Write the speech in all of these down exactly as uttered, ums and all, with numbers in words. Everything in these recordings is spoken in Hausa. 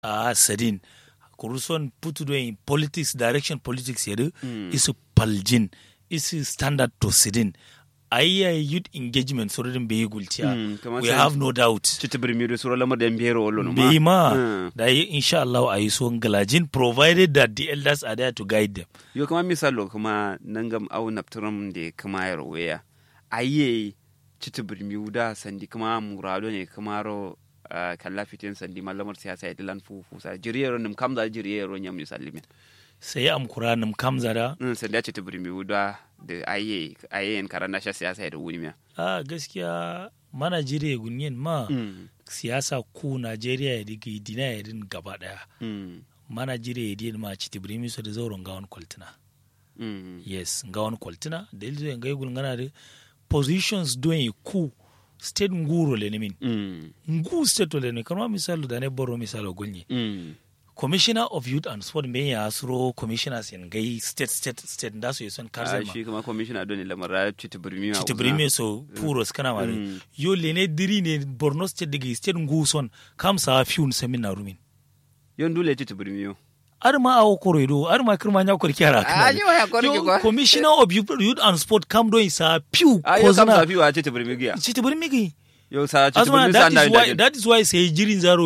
a sadin kuruson putu do in politics direction politics yedu Mm. isu paljin isu standard to sidin ayya youth engagement so din be gultiya Mm, kamar we sai- have no doubt Citi birmi da sura lamar da biyero wallo no be ma Mm. da yi insha Allah ayi so galajin provided that the elders are there to guide them. Yo kuma misalo kuma nangam au napturam de kuma yaro weya. Aye citi birmi da sandi kuma murado ne kuma ro uh, kalla fitin sandi malamar siyasa ya dilan fufu sa jiriyero nim kamza jiriyero nyam ni sallimin. Sai am Qur'anim kamza da Mm, sandi ya citi birmi da da aye aye en karanda sha siyasa ya da wuni miya. a gaskiya mana jire gunyen ma Mm. siyasa ku Najeriya ya digi dina ya din gaba daya Mm. mana jire ya din ma citi birimi so da zauren gawan kwaltina Mm. yes gawan kwaltina da ilzo en gai gulngana da positions doing ku state nguro le nimin Mm. ngu state le ne kama misalo da ne boro misalo gunye Mm. commissioner of youth and sport me ya asuro commissioners in gai state state state da su yason Ah, karzema shi kuma commissioner don lamar citi birmi citi birime so puros kana mare Mm. yo lene diri ne borno state digi state ngu son kam sa fiun seminar rumin yon dole citi birmi yo. ar ma awo koroido ar ma kirma nya kor kyara Ah, kana ni wa ya kor ki kwa. commissioner of youth youth and sport kam do sa piu Ah, yo kam kozna safi wa citi birmi giya. citi birime gi Yo sa citi asma birmi that sa is why that is why say jirin zaro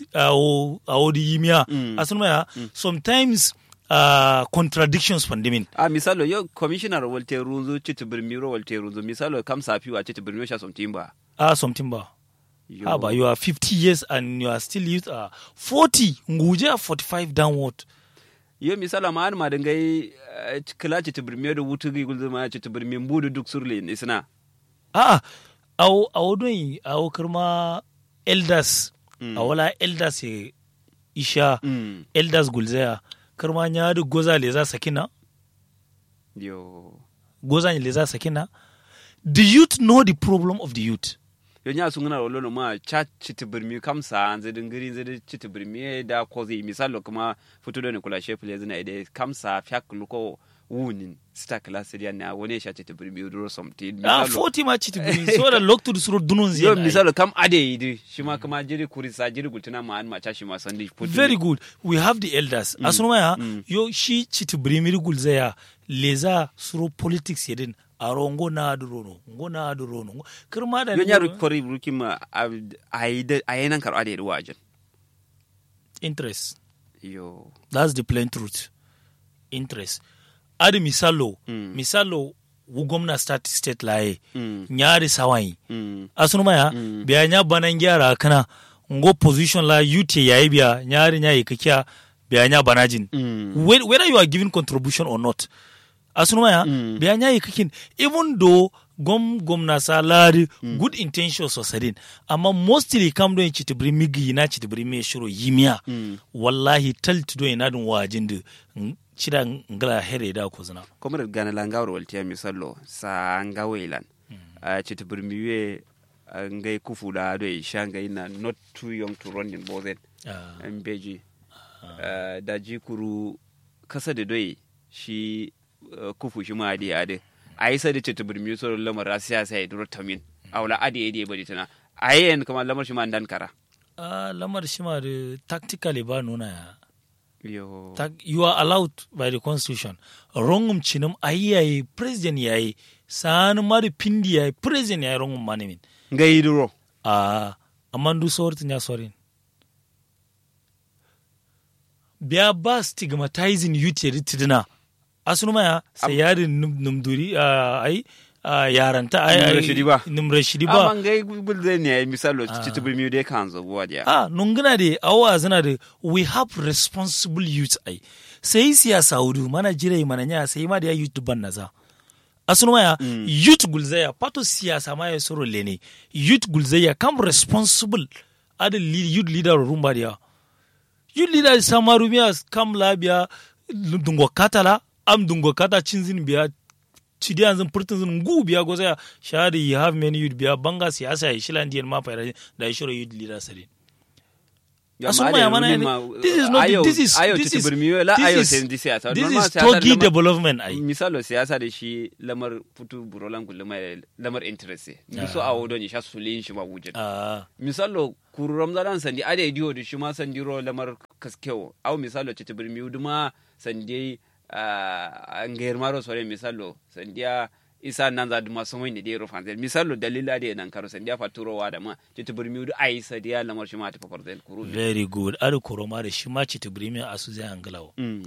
awo awo di yimia Mm. asma ya sometimes uh, contradictions pandemin a misalo yo commissioner walte runzo citi birmiro walte runzo misalo kam safi wa citi birmiro sha somtimba ah something ba yo ah ba you are fifty years and you are still youth uh, forty nguje forty-five downward yo misalo ma an ma dangai eh, kila citi birmiro da wutu gi gulzo ma citi birmi mbudu duk surle ne sina ah awo awo don awo kirma elders Mm. awala elders e isha mm. elders gulzaya kirma nya da goza le za sakina yo goza le za sakina the youth know the problem of the youth yo nya sun gana rollo ma cha citi birmi kam sa an zai ngiri zai citi birmi da ko zai misalo kuma fito da ne kula shefu le zina ide kam sa fiak luko wunin sta class dia na wone sha citi birmi duro somti ah forty ma chiti buri so da loktu du suro dunun yo ziyan misalo kam ade idi shi ma kuma jiri kurisa jiri gultuna ma an ma cha shi ma sandi futu very good we have the elders mm. asuma ya Mm. yo shi chiti buri miri gulzaya leza suro politics yedin aro ngo na adurono ngo na adurono kirma da yo nyaru kori ruki ma aide ayenan karo ade wajen interest yo that's the plain truth interest adi misalo Mm. misalo wu gwamna state state laye mm nyari sawai mm asunu ya Mm. biya nya banan gyara kana ngo position la yute yayi biya nyari nya yikakiya biya nya banajin mm Whe- whether you are giving contribution or not asunu ya Mm. biya nya yikakin even though gom gwamna salari good intentions so sadin amma mostly kam do chitibri migi na chitibri me shiro yimiya mm wallahi tal to ina dun wajin da cida ngala here da ko zina komar gana langawar waltiya misalo sa ngawailan a citi birmiwe ngai kufu da do sha ngai na not too young to run in bozen Ah, mbeji da jikuru kasa da doi shi uh, kufu shi ma ade ade ai sai da citi birmiwe so lamar siyasa ya duro tamin awla ade ade bari tana ayen kamar lamar shi ma dan kara ah, lamar shi ma da tactically ba nuna ya yo Ta- you are allowed by the constitution rongum chinum ayayi president yayi sanu mari pindi yayi president yayi rongum manimin ngai duro a amandu sorti nya sorin biya ba stigmatizing youth yadi tidina asunu maya sai yari num- numduri ah, ai ah, yaranta ai Num ai- rashidi ba. num rashidi ba amma ngai gulde ne misalo citi birmiwe de kanzo wadiya ah nunguna de awa zina de we have responsible youth ai sai siyasa hudu mana jirai mana nya sai ma da youth ban naza asunu maya youth gulzaya pato siyasa ma ya soro lene youth gulzaya kam responsible ada lead, youth leader rumba dia youth leader samaru miya kam labiya dungo katala am dungo kata cinzin biya cidi yanzu furtun zun gu biya goza shahadi you have many youth biya banga siyasa ya shilan diyan ma fayar da ya shiro youth leader sare Asuma ya mana ne. This is not this is ayo this titi is birmiyo la ayo this sen is di siyasa this Normal is siyasa da togi lamar- development ai. misalo siyasa da shi lamar putu burolan kullum lamar interest ni so awo don sha sulin shi ma wujin Ah, misalo kururam zaran sandi ade diyo da shi ma sandi ro lamar kaskewo aw misalo titi birmiyo duma sandi an gair maro sore misalo sandiya isa nan za duma sun wani dero fanzel misalo dalila da nan karo sandiya faturowa da ma titi birmiyo da ai sadiya lamar shi ma ta fafarzel kuru very good. Ari koroma da shi ma chiti brimi asu zai angalawo. Mm.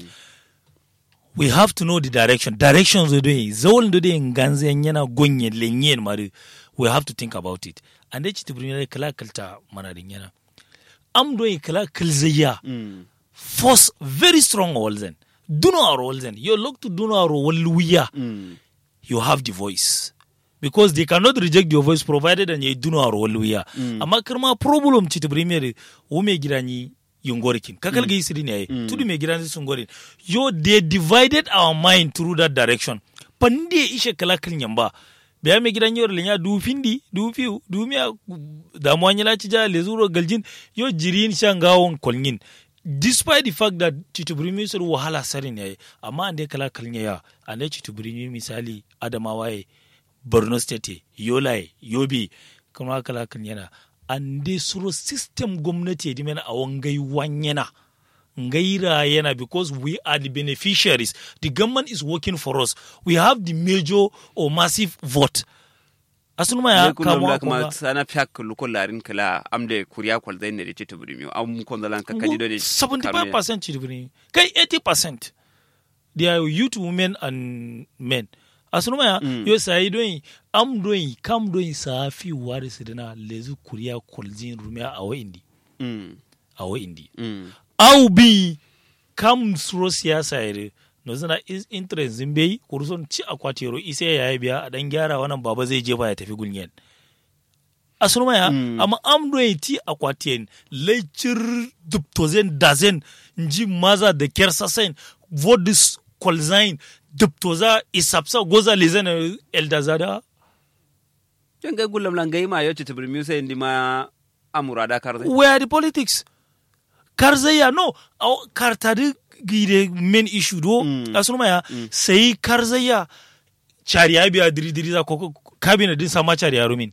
We have to know the direction. Directions do they zol do they nganze yana gonye lenyen mari. We have to think about it. And then chiti brimi kala kalta manadin yana. Am do kala kilzaya. Mm. Force very strong walzen. Duno our walzen. You look to duno our walluya. Mm. You have the voice. Because they cannot reject your voice provided and you do not roll we are. Amma kirma problem chiti premier ume girani yungorikin. Kakal ge isiri ne tudu me girani sungorin. Yo they divided our mind through that direction. Pande ishe kala nyamba. Biya me girani yor lenya du findi du fiu du miya da mwanyala chija lezuro galjin yo jirin shangawon kolngin. Despite the fact that Chitubirimi sir wahala sarin yayi amma ande kala kalnya ya ande Chitubirimi misali Adamawa ye Borno State Yola Yobi kuma kala kalnya na ande suro system gwamnati di mena awangai wanyana ngaira yana because we are the beneficiaries. The government is working for us. We have the major or massive vote. Asunuma ya kama kama kuma sana fiyak lukon larin kala amde kuriya kwal zai ne da ce birmiyo am kon zalan ka kaji dole seventy-five percent Chitubirimi kai eighty percent they are youth women and men. Asunuma ya Mm. yo sai doing am doing kam doing safi wari sidina lezu kuriya kwalzin rumia awo indi mm awo indi mm au bi kam suro siyasa ire no zana is interest zimbe kurson ci akwatero ise yayi biya a dan gyara wannan baba zai je ba ya tafi gulnyen asunuma ya Mm. amma am doing ti akwatiyen lecir dubtozen dazen nji maza da kersasen vodis kolzain dubtoza isapsa goza lezen eldazada jan ga gulam lan gai ma yo ce birmiyo sai ndi ma amurada kar zai where the politics karzaya no au kartadi gide main issue do Mm. asunuma ya sai karzaya chariya biya diri diri za ko kabina din sama chariya rumin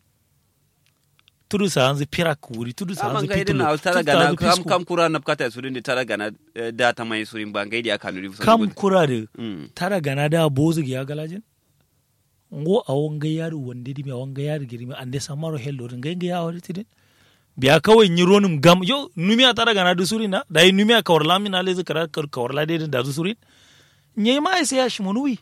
tudu sa hanzu pirak wuri tudu sa amma hanzu gai din pitulo na tara tudu sa gana hanzu kam pisco. kam kura na kata su din da tara gana eh, da ta mai surin ban gai da aka nuri kam kura da mm tara gana da bozu ya galajin ngo a wanga yaro wande dimi a wanga yaro girmi ande samaro hello rin gainga ya wari tidin biya kawai ni ronum gam yo numiya tara gana da surin na dai numiya kawarla min ale zakara kawarla dai da surin nyai ma sai ya shimonui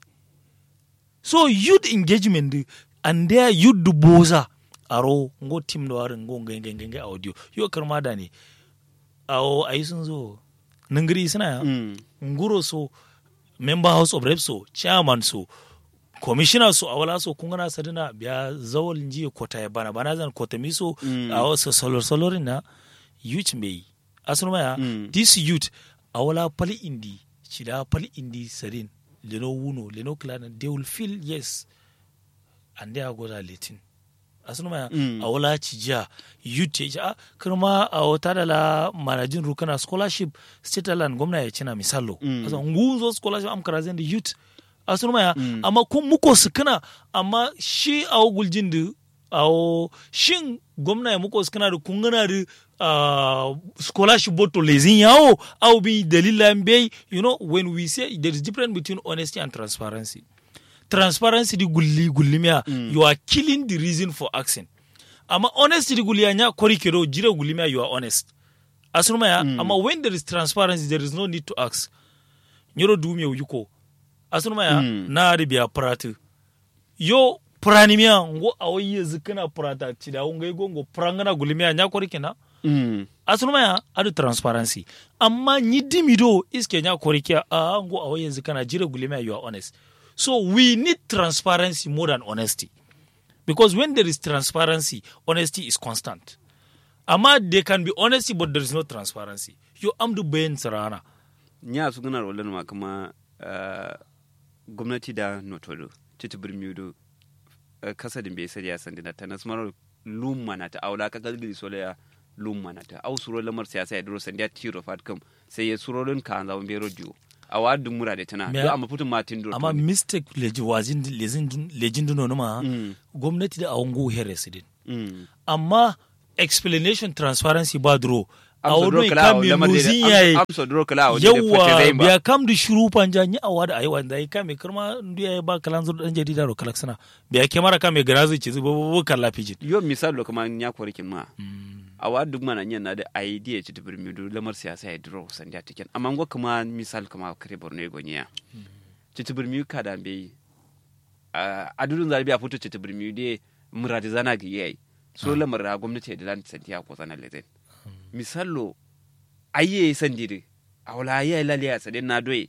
so youth engagement di ande youth du boza aro ngo team do arin ngo ngai ngai ngai audio yo karma da ne awo ayi sun zo ningiri suna ya mm nguro so member house of reps so chairman so commissioner so awala so kungana sadina biya zawal nji kota ya bana bana zan kota miso Mm. awo so solor solorin na youth me asunuma ya Mm. this youth awala pali indi chida pali indi sadin leno wuno leno clan they will feel yes and they are goda latin asunuma ya Mm. awala chija youth ya a kirma awota da la manajin rukana scholarship state land gwamna ya cina misalo Mm. asa ngunzo scholarship am karazin da youth asunuma ya Mm. amma kun muko su kana amma shi awo guljin da awo shin gwamna ya muko su kana da kun gana da uh, scholarship boto lezin yawo awo bi dalilan bai you know when we say there is difference between honesty and transparency transparency di gulli gulli miya Mm. you are killing the reason for asking amma honesty di gulli ya nya kori kero jira gulli miya you are honest asunuma ya Mm. amma when there is transparency there is no need to ask nyoro du miya yuko asunuma ya Mm. na ribiya pratu yo pranimia ngo awoye zikana prata chida unga gongo prangana gulimia nya kori kena mm asunuma ya adu transparency amma nyidi mido iske nya kori kia a ngo awoye zikana jire gulimia you are honest so we need transparency more than honesty because when there is transparency honesty is constant amma there can be honesty but there is no transparency yo amdu bayan sarana nya su gana rolan ma kuma eh, gwamnati da notodo titi birmiudo kasa din bai sariya sandi na tanas maro lumma na ta aula ka galgili sola ya lum manata au suro lamar siyasa ya duro sandiya tiro fatkum sai ya suro lun kan zawon bero dio a wadun mura da tana do amma putun matin do amma mistake leji wazin lejin legend no ma gwamnati da awon here resident amma explanation transparency ba duro a wani kame muzin yayi yawa biya kam da shuru panja ni awa da ayi wanda ya kame kirma ndu ya ba kalan zuru dan jarida ro kalaksana biya kemara kame garazi ci zuba bu kala pijin yo misal lo kuma nya kwarikin ma awa duk mana nyen na da idea ci tibir mi du lamar siyasa ya duro sandiya tiken amma ngo kuma misal kuma kare borno go nya ci tibir mi ka da be a dudun zalbi a fito ci tibir mi de muradi zana ga yayi so lamar ra gwamnati da lan sandiya ko sanan lezen misallo ayye sandire awla ayye laliya sadin na doye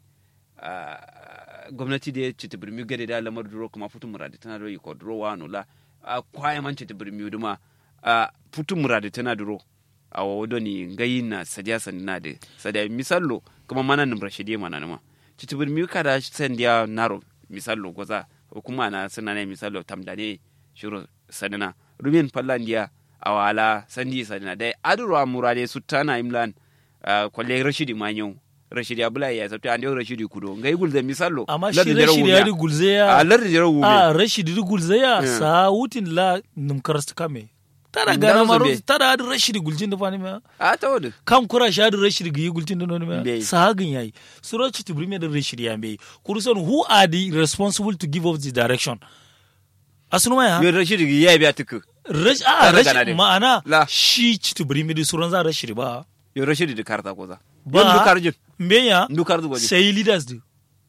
gwamnati da ci tibirmi gade da lamar duro kuma futun muradi tana doye ko duro wano la kwaye man ci tibirmi duma futun muradi tana duro a wodo ni ngayin na sadiya sanina de sadiya misallo kuma mana nim rashidi mana nama ci tibirmi kada sandiya naro misallo goza kuma na sanane misallo tamdane shiro sanina rumin fallandiya awala sandi sadina dai adurwa murade sutana imlan kwalle rashidi manyo rashidi abulai ya sabta ande rashidi kudo ngai gulze misallo amma shi rashidi ya gulze ya a lar jira wume a rashidi gulze ya sa wutin la num karasta kame tara gana maro tara adu rashidi guljin da fani ma a tawod kam kura shi adu rashidi gi guljin da no ma sa hagin yayi surachi tibrime da rashidi ya me kuruson who are the responsible to give us the direction asunu ya yo rashidi gi yayi biya tuku rash a rash ma'ana shi ci tubiri mi suran za rashidi ba yo rashidi da karta ko za ba dukar jin meya dukar du goje sai leaders do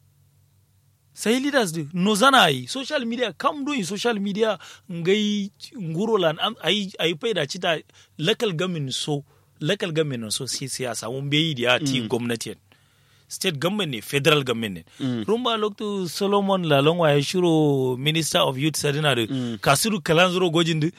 sai leaders do no zana yi social media kam do in social media ngai ngurolan ai ai faida ci ta local government so local government so sai siyasa mun bai da ti gwamnati state government ne federal government ne mm. rumba lokto Solomon Lalongwa ya shiro minister of youth sadina de mm. kasuru kalanzuro gojindi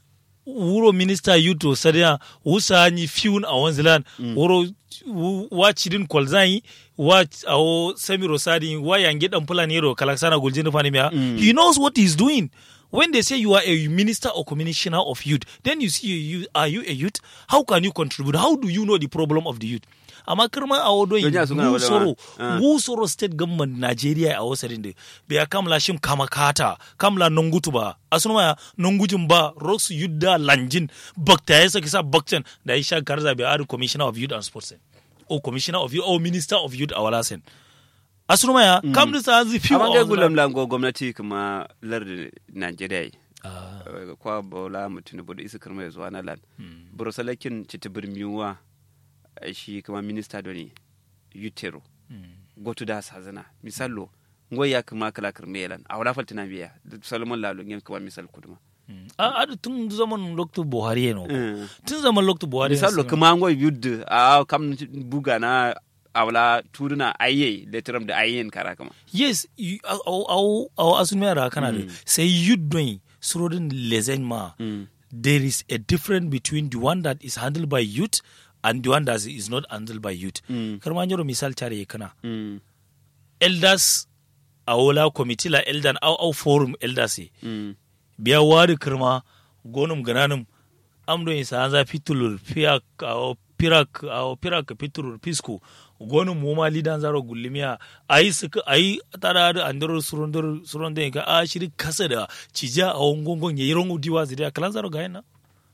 wuro minister youth to sadina wusa ni fiun a wanzilan mm. wuro wa chidin kolzai wa awo semiro sadi wa yange dan fulani ro kalaksana guljini fani mia mm. he knows what he's doing. When they say you are a minister or commissioner of youth, then you see you, are you a youth? How can you contribute? How do you know the problem of the youth? Amma kirma a wado yin gusoro gusoro state government Nigeria a wasarin da bai kamla shim kama kata kamla nungutu ba asunuma nungujin ba rox yudda lanjin bakta ya saki sa bakcen da ya sha karza bai ari commissioner of youth and sports or commissioner of youth or minister of youth a walasen asunuma ya mm. kam da sa zai fi amma ga gulam lango gwamnati kuma lardin Nigeria ah. kwa bola mutune bodo isa kirma ya zuwa na lan mm. burusalakin citibirmiwa shi kuma minista doni yutero mm. gotu da sazana misallo ngoy ya kuma kala kirmelan a wala faltina biya Solomon Lalo ngem kuma misal kuduma mm. a adu tun zaman lokto Buhari no mm. tun zaman lokto Buhari misallo kuma ngoy yudde a kam buga na awla tuduna aye letteram da ayen kara kama yes au au au asunmera kana mm. say yuddoi surodin lezen ma mm. there is a difference between the one that is handled by youth and the one that is not handled by youth. Mm. Karma njoro misal chare kana. Mm. Elders awola committee la eldan au au forum elders. Mm. Biya wari karma gonum gananum amdo isa anza pitulur piak au pirak au pirak pitulur pisku gonum moma lidan zaro gullimiya ayi suka ayi tara da andoro surondor suronde ka a shiri kasa da cija a ngongon yayiron diwa zida kalan zaro ga yana.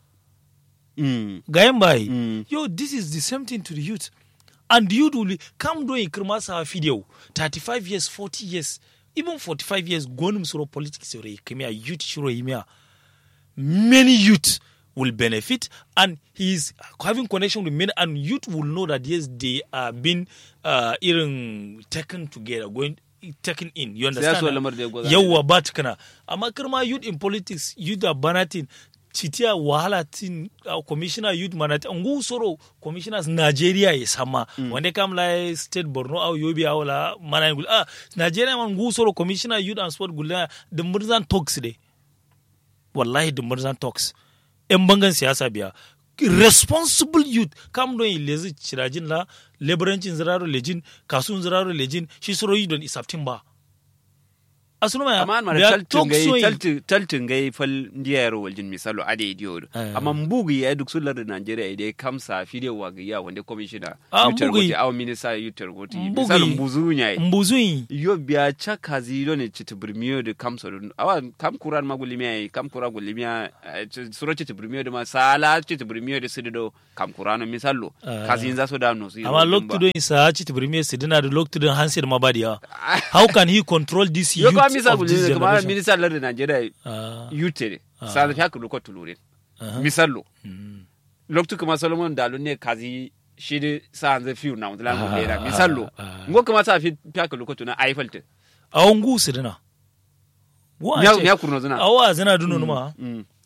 Mm. Gayambai, mm. yo, this is the same thing to the youth. And the youth will come doing Kermasa video, thirty-five years, forty years, even forty-five years, gonum suro politics or youth shuro himia. Many youth will benefit, and he's having connection with many, and youth will know that yes, they are being uh, even taken together, going taken in. You understand? Yawa bat kana. Ama Kerma youth in politics, youth are banatin. Chitia wahala tin uh, commissioner youth manat ngu soro commissioners Nigeria ya sama mm. wande kam la state Borno au Yobe au la mana ngul ah Nigeria man ngu soro commissioner youth and sport gula de murzan talks de wallahi de murzan talks en bangan siyasa biya responsible youth kam do lezi chirajin la lebarancin ziraro lejin kasun ziraro lejin shi soro yi don isaftin ba asunu ma amma an mara taltin taltin gai fal ndiyar waljin misalo ade idiyo amma mbugi ya duk sular da Najeriya idai kamsa fide wa ga ya wanda commissioner yutar goti aw minister yutar goti misalo mbuzunya mbuzuyi yo biya chaka zilo ne chitibirmiyo da kamsa awa kam kuran magulimiya kam kura gulimiya suro chitibirmiyo da ma sala chitibirmiyo da sido kam kurano misalo kazin za so da no amma lokto do sa chitibirmiyo sidina da lokto do hansir mabadiya how can he control this youth of this generation kuma minister lar da Najeriya yutere sa da haka lokto lure misalo lokto kuma Solomon Dalun ne kazi shi da sa an zafi na wanda lan gudera misalo ngo kuma sa fi haka lokto na Eiffel awon gu sidina ya ya kurno zina awa zina duno numa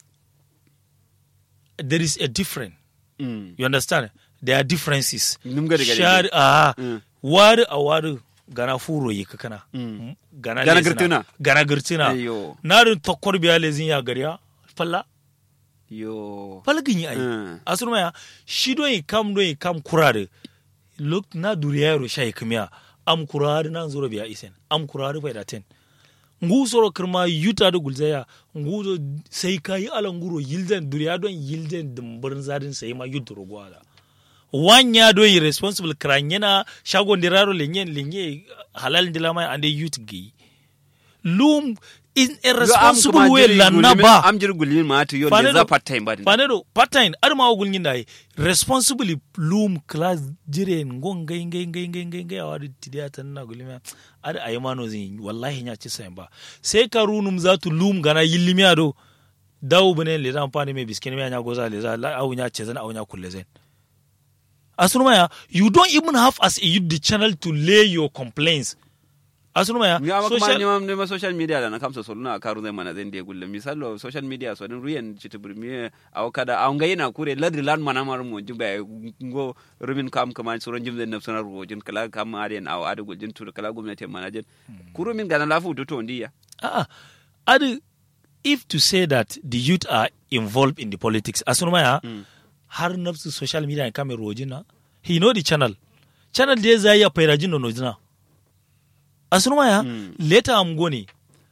there is a difference mm. you understand there are differences shar ah mm. wari a wari gana furo yi kakana mm. gana gana girtina gana girtina na rin tokkor biya lezin ya gariya falla yo falgin yi ai mm. asuma ya shi do yi kam do yi kam kurare look na duriya ro shay kamiya am kurare nan zuro biya isen am kurare bai da ten ngu soro kirma yuta da gulzaya ngu zo sai kai ala nguro yilden duriya don yilden dumburin zadin sai ma yuduro gwala wanya do yi responsible kranyena shagon diraro lenyen lenye halal dilama ande youth gi lum in a responsible way lanaba am jir gulin ma to yo ne za part time ba fanedo part time ar ma gulin dai responsibly lum class jire ngonga ngai ngai ngai ngai ngai awadi tidia tan na gulima ar ayi mano zin wallahi nya ci sai ba sai karunum zatu lum gana yillimiya do dawo bane le zan fani me biskin me nya goza le za la awunya ce zan awunya kulle zan asunumaya you don't even have as a youth the channel to lay your complaints asunumaya social ne ma social media da na kamsa soluna karu zai mana zan da gulle misalo social media so din ruyan citibirmi aw kada aw ngai na kure ladri lan mana mar mo jimba go rumin kam kama suran jimbe na sanar rojin kala kam aden aw adu guljin tur kala gwamnati manajin kurumin ga na lafu to to ndiya ah adu if to say that the youth are involved in the politics asunumaya mm. har nafsu social media kame rojina he know the channel channel da zai ya fairajin no nojina asunumaya mm. later am goni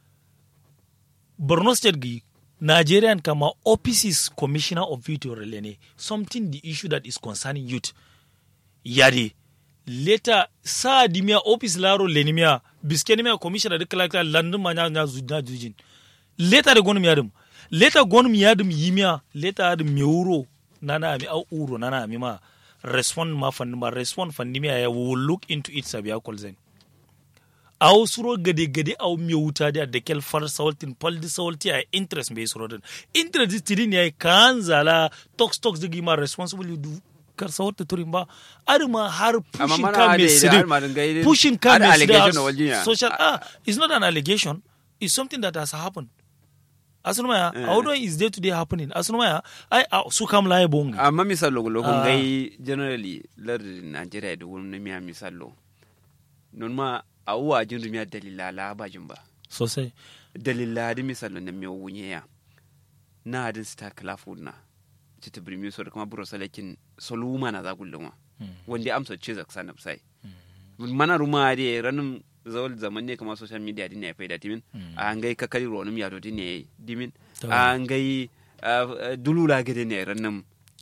Borno State gi Nigerian kama offices commissioner of youth relene something the issue that is concerning youth yadi later sa dimia office laro lenimia biskenimia commissioner de kala landum manya nya zudna jujin later de gonum yadum later gonum yadum yimia later de miuro nana mi au uro nana mi ma respond ma fan ma respond fan dimia ya will look into it sabia kolzen aw suro gade gade aw miuta da da kel far sawaltin paldi sawalti a interest be suro den interest tidin ya kan zala tox tox digi ma responsible du kar sawalta turimba arma har pushing ka me sidi pushing ka me sidi social ah it's not an allegation it's something that has happened asunumaya yeah. How do is day to day happening asunumaya ai su kam laye bonga amma misalo lo ko ngai generally lar Nigeria da wani miya misalo non ma awwa jindu miya dalila la bajin ba sosai dalila da misalo na miya wunye na hadin sta klafu na cita birmi so da kuma buro salakin soluma na zagulluma hmm. wanda amsa ce zaksa na sai hmm. mana ruma da ranin zawal zaman ne kuma social media din ne faida timin an gai kakari ronum ya to din ne dimin an gai dulula gede ne rannan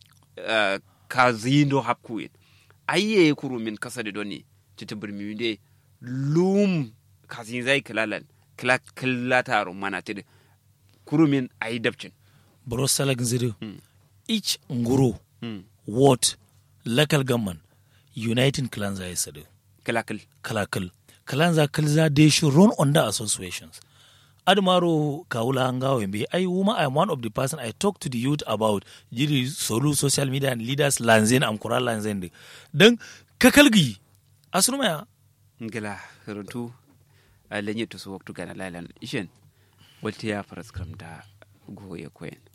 kazindo hakkuin ayye kuru min kasade doni cita birmi de lum kazin zai kalalan kala kallata rumana tide kuru min ayi dabcin bro salak ziru each nguru ward local government united clans ay sadu kalakal kalakal kalanza kalza they should run under associations admaro kaula hangawo mbe I woman I am one of the person I talk to the youth about jiri solu social media and leaders lanzen am kura lanzen dan kakalgi asruma ya ngala runtu lenye to so waktu gana lailan ishen walti ya faras kramda goye koyen